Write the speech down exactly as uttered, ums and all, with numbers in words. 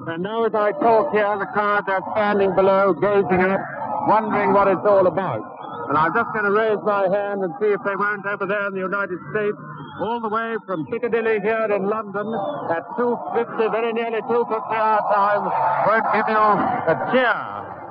And now as I talk here, the crowd are standing below, gazing up, wondering what it's all about. And I'm just going to raise my hand and see if they won't over there in the United States, all the way from Piccadilly here in London at two fifty, very nearly two fifty our time, won't give you a cheer.